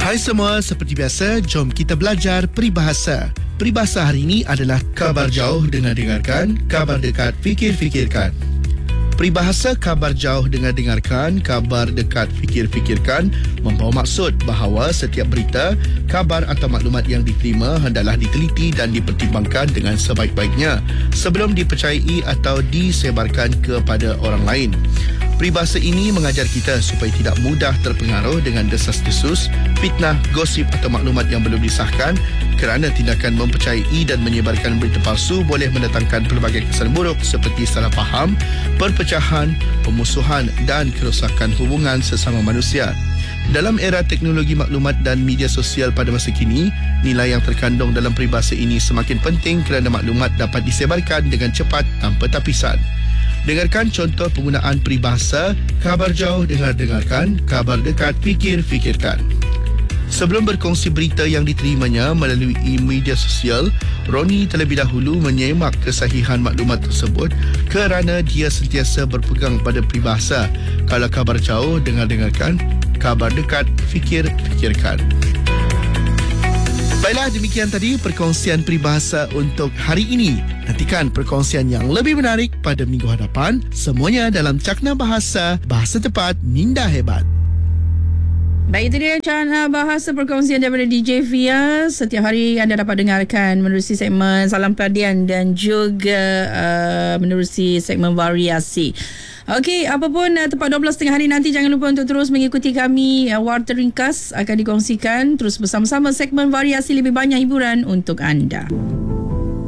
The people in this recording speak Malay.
Hai semua, seperti biasa, jom kita belajar peribahasa. Peribahasa hari ini adalah kabar jauh dengar-dengarkan, kabar dekat fikir-fikirkan. Peribahasa kabar jauh dengar-dengarkan, kabar dekat fikir-fikirkan membawa maksud bahawa setiap berita, kabar atau maklumat yang diterima hendaklah diteliti dan dipertimbangkan dengan sebaik-baiknya sebelum dipercayai atau disebarkan kepada orang lain. Peribahasa ini mengajar kita supaya tidak mudah terpengaruh dengan desas-desus, fitnah, gosip atau maklumat yang belum disahkan, kerana tindakan mempercayai dan menyebarkan berita palsu boleh mendatangkan pelbagai kesan buruk seperti salah faham, perpecahan, pemusuhan dan kerosakan hubungan sesama manusia. Dalam era teknologi maklumat dan media sosial pada masa kini, nilai yang terkandung dalam peribahasa ini semakin penting kerana maklumat dapat disebarkan dengan cepat tanpa tapisan. Dengarkan contoh penggunaan peribahasa kabar jauh dengar-dengarkan, kabar dekat fikir-fikirkan. Sebelum berkongsi berita yang diterimanya melalui media sosial, Roni terlebih dahulu menyemak kesahihan maklumat tersebut kerana dia sentiasa berpegang pada peribahasa kalau kabar jauh dengar-dengarkan, kabar dekat fikir-fikirkan. Baiklah, demikian tadi perkongsian peribahasa untuk hari ini. Nantikan perkongsian yang lebih menarik pada minggu hadapan. Semuanya dalam Cakna Bahasa, Bahasa Cepat, Minda Hebat. Baik, itu dia Cakna Bahasa perkongsian daripada DJ Fia. Setiap hari anda dapat dengarkan menerusi segmen Salam Peladian dan juga menerusi segmen variasi. Okey, apapun tepat 12 tengah hari nanti, jangan lupa untuk terus mengikuti kami. Warta ringkas akan dikongsikan terus bersama-sama segmen variasi, lebih banyak hiburan untuk anda.